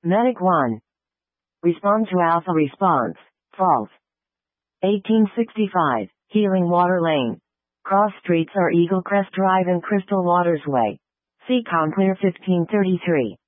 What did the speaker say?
Medic 1. Respond to alpha response. False. 1865. Healing Water Lane. Cross streets are Eagle Crest Drive and Crystal Waters Way. See Complear 1533.